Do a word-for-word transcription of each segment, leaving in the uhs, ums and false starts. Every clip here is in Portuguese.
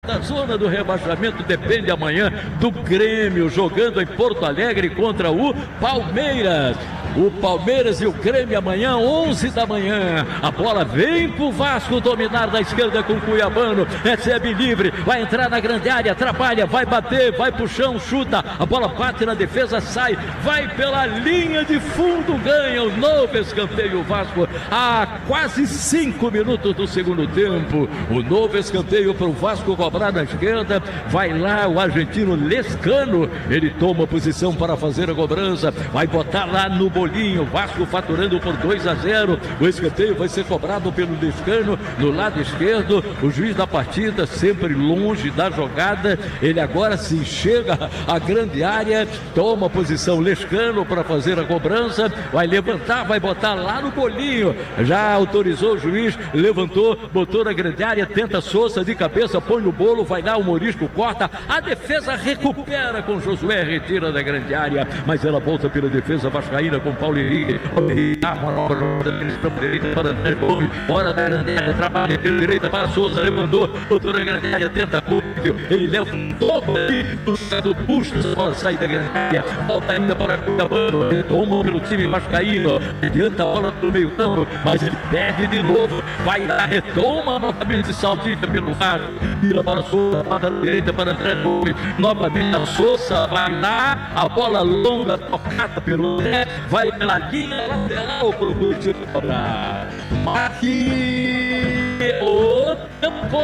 Da zona do rebaixamento depende amanhã do Grêmio, jogando em Porto Alegre contra o Palmeiras. O Palmeiras e o Grêmio amanhã, onze da manhã. A bola vem pro Vasco dominar da esquerda com o Cuiabano. Recebe livre, vai entrar na grande área, trabalha, vai bater, vai pro chão, chuta. A bola bate na defesa, sai, vai pela linha de fundo, ganha o novo escanteio. O Vasco a quase cinco minutos do segundo tempo. O novo escanteio pro Vasco cobrar na esquerda. Vai lá o argentino Lescano. Ele toma posição para fazer a cobrança. Vai botar lá no bolinho. Vasco faturando por dois a zero. O escanteio vai ser cobrado pelo Lescano no lado esquerdo. O juiz da partida sempre longe da jogada. Ele agora se enxerga a grande área. Toma posição Lescano para fazer a cobrança. Vai levantar, vai botar lá no bolinho. Já autorizou o juiz. Levantou, botou na grande área. Tenta Souza de cabeça, põe no bolo. Vai lá o Morisco, corta. A defesa recupera com Josué, retira da grande área. Mas ela volta pela defesa vascaína com Paulo Henrique. Para André Gomes, fora da grande área, trabalha pela direita para Souza, levantou, botou na grande área, tenta Cúlio, ele leva um pouco do puxa, só sai da grande área, volta ainda para Cuiabano, retoma pelo time vascaíno, adianta a bola pelo meio campo, mas ele perde de novo, vai lá, retoma novamente, saltita pelo Vasco, vira para Souza, para a direita para André Gomes, novamente a Souza, vai lá, a bola longa, tocada pelo André, vai pela linha lateral para o Curitiba cobrar. Marque o tempo.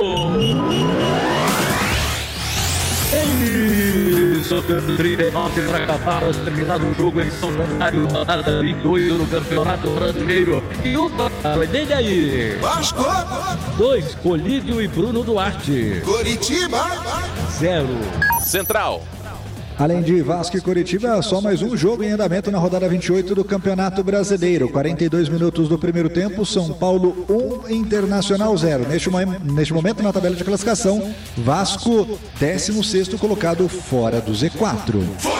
Isso, trinta e nove para acabar, terminado o jogo em São Januário, rodada trinta e oito no Campeonato Brasileiro. E o placar dele aí. Vasco dois, Colídio e Bruno Duarte. Curitiba zero. Central. Além de Vasco e Curitiba, só mais um jogo em andamento na rodada vinte e oito do Campeonato Brasileiro. quarenta e dois minutos do primeiro tempo, São Paulo um, Internacional zero. Neste, neste momento, na tabela de classificação, Vasco, décimo sexto colocado fora do Z quatro.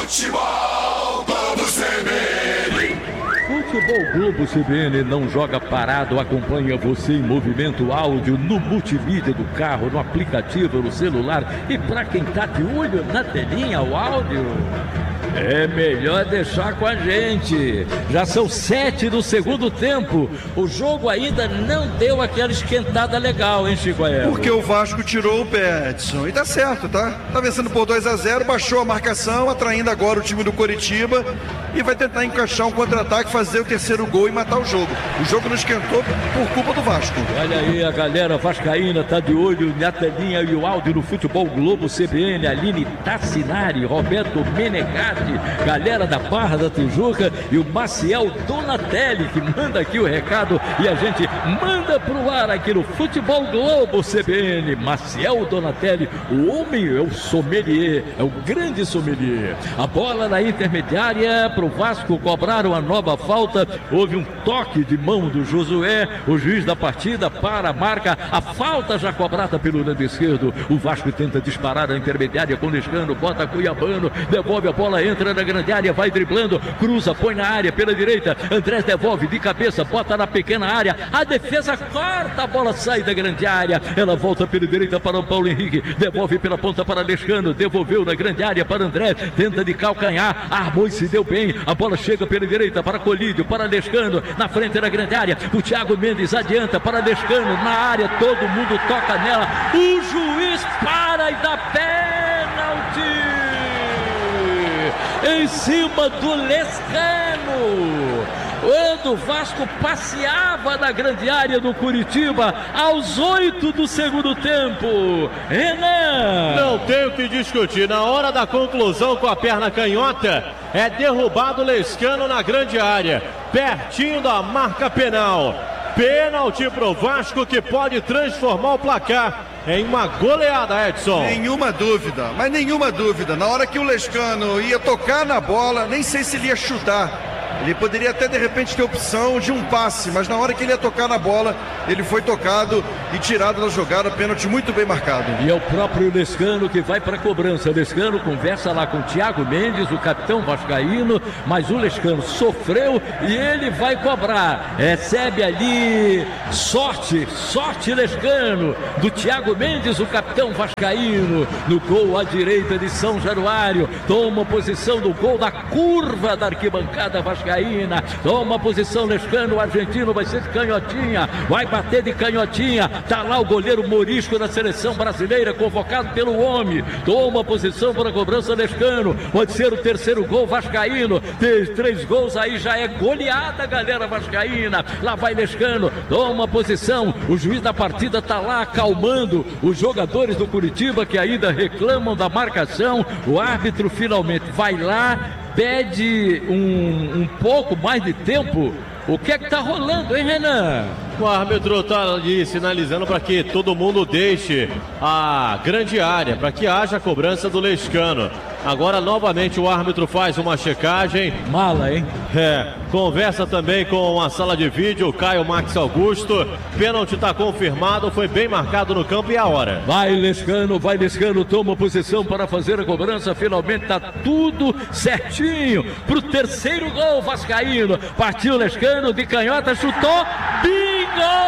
Futebol Globo C B N. Futebol Globo C B N não joga parado, acompanha você em movimento áudio no multimídia do carro, no aplicativo, no celular e para quem tá de olho na telinha, o áudio. É melhor deixar com a gente. Já são sete do segundo tempo. O jogo ainda não deu aquela esquentada legal, hein, Chico Aéreo? Porque o Vasco tirou o pé, Edson. E tá certo, tá? Tá vencendo por dois a zero, baixou a marcação, atraindo agora o time do Coritiba e vai tentar encaixar um contra-ataque, fazer o terceiro gol e matar o jogo. O jogo não esquentou por culpa do Vasco. Olha aí, a galera vascaína tá de olho na telinha e o áudio no Futebol Globo C B N. Aline Tassinari, Roberto Menegatti, galera da Barra da Tijuca e o Maciel Donatelli que manda aqui o recado e a gente manda pro ar aqui no Futebol Globo C B N. Maciel Donatelli, o homem é o sommelier, é o grande sommelier. A bola na intermediária pro Vasco cobrar uma nova falta. Houve um toque de mão do Josué, o juiz da partida para a marca, a falta já cobrada pelo lado esquerdo. O Vasco tenta disparar a intermediária com Lescano, bota Cuiabano, devolve a bola, entra na grande área, vai driblando, cruza, põe na área pela direita, Andrés devolve de cabeça, bota na pequena área, a defesa corta, a bola sai da grande área, ela volta pela direita para o Paulo Henrique, devolve pela ponta para Lescano, devolveu na grande área para André, tenta de calcanhar, armou e se deu bem, a bola chega pela direita para Colídio, para Lescano, na frente da grande área, o Thiago Mendes adianta para Lescano, na área, todo mundo toca nela, o juiz para e dá pênalti em cima do Lescano. Quando o Vasco passeava na grande área do Curitiba aos oito do segundo tempo. Renan! Não tem o que discutir. Na hora da conclusão com a perna canhota, é derrubado o Lescano na grande área, pertinho da marca penal. Pênalti pro Vasco que pode transformar o placar em uma goleada, Edson. Nenhuma dúvida, mas nenhuma dúvida. Na hora que o Lescano ia tocar na bola, nem sei se ele ia chutar. Ele poderia até de repente ter opção de um passe, mas na hora que ele ia tocar na bola, ele foi tocado e tirado da jogada, pênalti muito bem marcado. E é o próprio Lescano que vai para a cobrança. O Lescano conversa lá com o Thiago Mendes, o capitão vascaíno, mas o Lescano sofreu e ele vai cobrar. Recebe ali sorte, sorte Lescano, do Thiago Mendes, o capitão vascaíno, no gol à direita de São Januário. Toma posição do gol da curva da arquibancada vascaína. Toma posição Lescano, o argentino vai ser de canhotinha, vai bater de canhotinha. Tá lá o goleiro Morisco da seleção brasileira, convocado pelo homem. Toma posição para a cobrança Lescano. Pode ser o terceiro gol vascaíno. Três, três gols aí já é goleada, galera vascaína. Lá vai Lescano, toma posição. O juiz da partida tá lá acalmando os jogadores do Curitiba que ainda reclamam da marcação. O árbitro finalmente vai lá, pede um, um pouco mais de tempo. O que é que tá rolando, hein, Renan? O árbitro está ali sinalizando para que todo mundo deixe a grande área, para que haja a cobrança do Lescano. Agora, novamente, o árbitro faz uma checagem. Mala, hein? É, conversa também com a sala de vídeo, Caio Max Augusto. Pênalti está confirmado, foi bem marcado no campo e a hora. Vai Lescano, vai Lescano, toma posição para fazer a cobrança. Finalmente está tudo certinho para o terceiro gol vascaíno. Partiu Lescano de canhota, chutou, bingo!